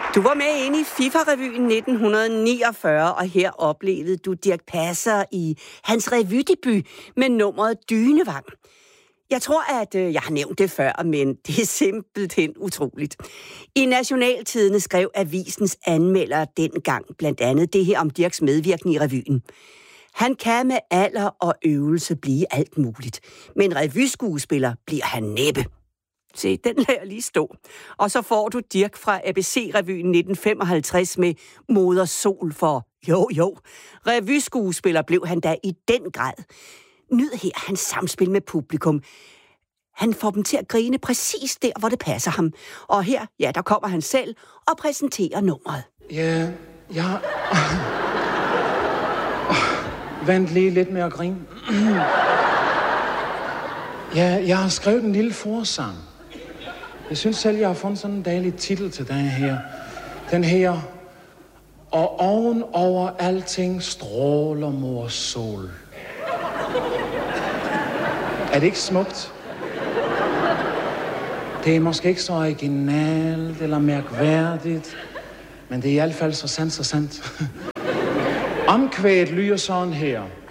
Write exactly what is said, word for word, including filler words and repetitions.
Du var med inde i FIFA-revyen nitten niogfyrre, og her oplevede du Dirch Passer i hans revydebut med nummeret Dynevang. Jeg tror, at øh, jeg har nævnt det før, men det er simpelthen utroligt. I Nationaltidende skrev avisens anmelder dengang blandt andet det her om Dirchs medvirkning i revyen. Han kan med alder og øvelse blive alt muligt, men revyskuespiller bliver han næppe. Se, den lader jeg lige stå. Og så får du Dirch fra A B C-revyen nitten femoghalvtreds med Moder Sol for jo, jo. Revyskuespiller blev han da i den grad. Nyd her hans samspil med publikum. Han får dem til at grine præcis der, hvor det passer ham. Og her, ja, der kommer han selv og præsenterer nummeret. Ja, ja. Vent lige lidt med at grine. Ja, jeg har skrevet en lille forsang. Jeg synes selv, jeg har fundet sådan en dejlig titel til den her. Den her. Og oven over alting stråler mors sol. Er det ikke smukt? Det er måske ikke så originalt eller mærkværdigt, men det er i hvert fald så sandt, så sandt. Omkvædet lyder sådan her.